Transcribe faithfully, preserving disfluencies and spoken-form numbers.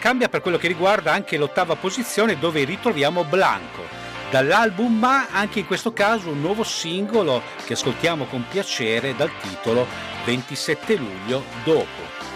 cambia per quello che riguarda anche l'ottava posizione, dove ritroviamo Blanco. Dall'album Ma, anche in questo caso un nuovo singolo che ascoltiamo con piacere dal titolo ventisette luglio dopo.